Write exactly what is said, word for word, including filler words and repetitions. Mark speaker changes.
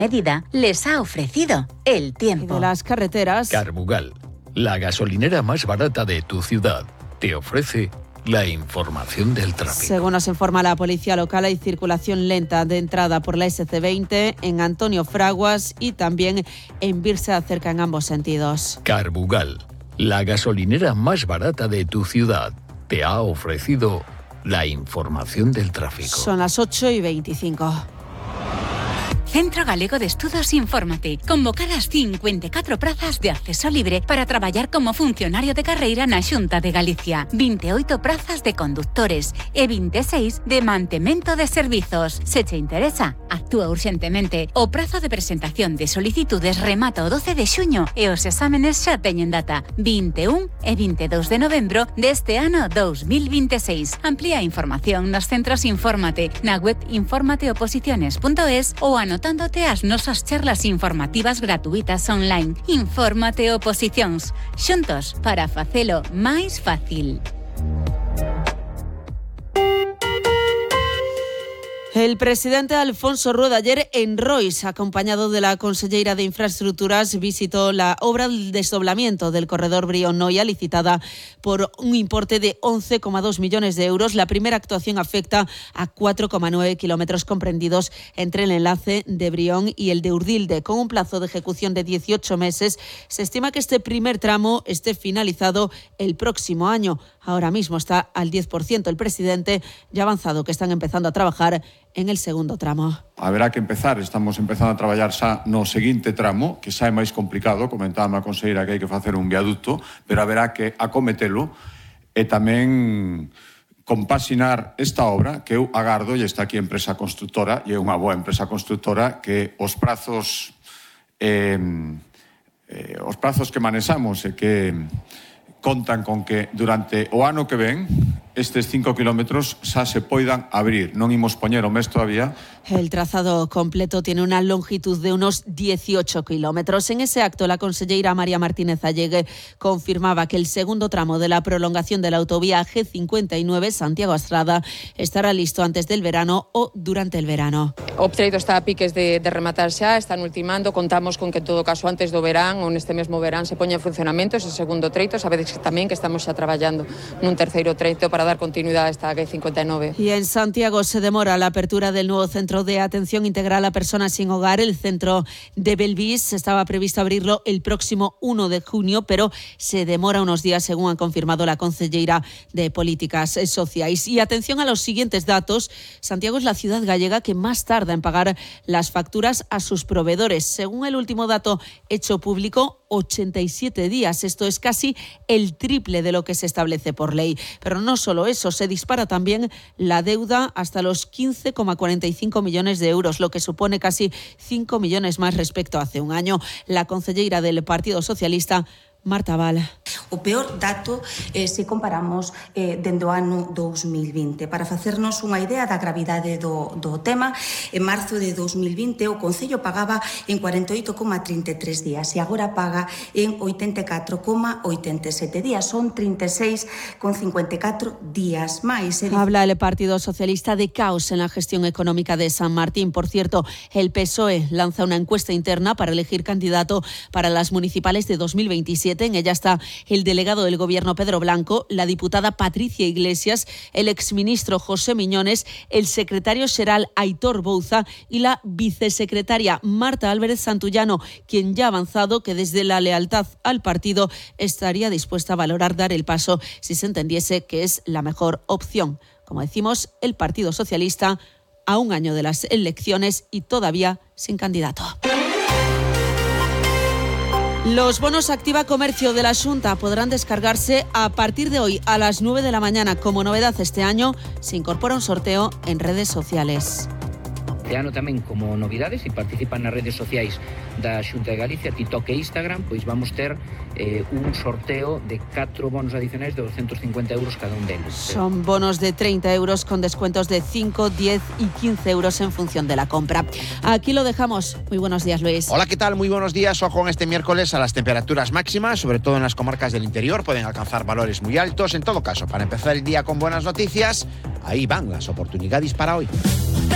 Speaker 1: medida les ha ofrecido el tiempo.
Speaker 2: Y de las carreteras.
Speaker 3: Carbugal, la gasolinera más barata de tu ciudad, te ofrece la información del tráfico.
Speaker 2: Según nos informa la policía local, hay circulación lenta de entrada por la ese ce veinte en Antonio Fraguas y también en Birsa, cerca en ambos sentidos.
Speaker 3: Carbugal, la gasolinera más barata de tu ciudad, te ha ofrecido la información del tráfico.
Speaker 2: Son las ocho y veinticinco.
Speaker 1: Centro Galego de Estudos Infórmate. Convocadas cincuenta y cuatro prazas de acceso libre para traballar como funcionario de carreira na Xunta de Galicia. veintiocho prazas de conductores e veintiséis de mantemento de servizos. Se te interesa, actúa urxentemente. O prazo de presentación de solicitudes remata o doce de xuño e os exámenes xa teñen data. veintiuno e veintidós de novembro deste ano dos mil veintiséis. Amplía a información nos centros Infórmate na web informateoposiciones punto es ou anotándote as nosas charlas informativas gratuitas online. Infórmate Oposicións. Xuntos para facelo máis fácil.
Speaker 2: El presidente Alfonso Rueda ayer en Rois, acompañado de la conselleira de Infraestructuras, visitó la obra del desdoblamiento del corredor Brión-Noia, licitada por un importe de once coma dos millones de euros. La primera actuación afecta a cuatro coma nueve kilómetros comprendidos entre el enlace de Brión y el de Urdilde. Con un plazo de ejecución de dieciocho meses, se estima que este primer tramo esté finalizado el próximo año. Ahora mismo está al diez por ciento. El presidente ya ha avanzado que están empezando a trabajar en el segundo tramo.
Speaker 4: Haberá que empezar, estamos empezando a traballar xa no seguinte tramo, que xa é máis complicado, comentaba a conselleira que hai que facer un viaducto, pero haberá que acometelo e tamén compaxinar esta obra que eu agardo, e está aquí a empresa constructora, e é unha boa empresa constructora, que os prazos eh, eh, os prazos que manexamos e que contan con que durante o ano que ven estes cinco kilómetros xa se poidan abrir. Non imos poñer o mes todavía.
Speaker 2: El trazado completo tiene una longitud de unos dieciocho kilómetros. En ese acto, la conselleira María Martínez Allegue confirmaba que el segundo tramo de la prolongación de la autovía G cincuenta y nueve Santiago-Astrada estará listo antes del verano o durante el verano.
Speaker 5: O treito está a piques de, de rematar xa, están ultimando, contamos con que en todo caso antes do verán ou neste mesmo verán se poña en funcionamento ese segundo treito. Sabedes tamén que estamos xa traballando nun terceiro treito para dar continuidade a esta G cincuenta y nueve.
Speaker 2: Y en Santiago se demora la apertura del nuevo centro de atención integral a personas sin hogar. El centro de Belvís estaba previsto abrirlo el próximo uno de junio, pero se demora unos días, según han confirmado la conselleira de Políticas Sociais. Y atención a los siguientes datos. Santiago es la ciudad gallega que más tarda en pagar las facturas a sus proveedores. Según el último dato hecho público, ochenta y siete días. Esto es casi el triple de lo que se establece por ley. Pero no solo eso, se dispara también la deuda hasta los quince coma cuarenta y cinco millones de euros, lo que supone casi cinco millones más respecto a hace un año. La conselleira del Partido Socialista, Marta Val.
Speaker 6: O peor dato eh, se comparamos eh, dende o ano dos mil vinte. Para facernos unha idea da gravidade do, do tema, en marzo de dos mil vinte o Concello pagaba en cuarenta y ocho coma treinta y tres días e agora paga en ochenta y catro coma ochenta y siete días. Son treinta y seis coma cincuenta y catro días máis.
Speaker 2: Habla el Partido Socialista de caos en la gestión económica de San Martín. Por cierto, el P S O E lanza una encuesta interna para elegir candidato para las municipales de dos mil veintisiete. En ella está el delegado del Gobierno Pedro Blanco, la diputada Patricia Iglesias, el exministro José Miñones, el secretario xeral Aitor Bouza y la vicesecretaria Marta Álvarez Santullano, quien ya ha avanzado que desde la lealtad al partido estaría dispuesta a valorar dar el paso si se entendiese que es la mejor opción. Como decimos, el Partido Socialista a un año de las elecciones y todavía sin candidato. Los bonos Activa Comercio de la Xunta podrán descargarse a partir de hoy a las nueve de la mañana. Como novedad este año, se incorpora un sorteo en redes sociales.
Speaker 7: Este ano tamén como novidades, e participan nas redes sociais da Xunta de Galicia, TikTok e Instagram, pois vamos ter eh, un sorteo de catro bonos adicionais de doscientos cincuenta euros cada un deles.
Speaker 2: Son bonos de treinta euros con descuentos de cinco, diez y quince euros en función de la compra. Aquí lo dejamos. Muy buenos días, Luis.
Speaker 8: Hola, ¿qué tal? Muy buenos días. Ojo en este miércoles a las temperaturas máximas, sobre todo en las comarcas del interior, pueden alcanzar valores muy altos. En todo caso, para empezar el día con buenas noticias, ahí van las oportunidades para hoy.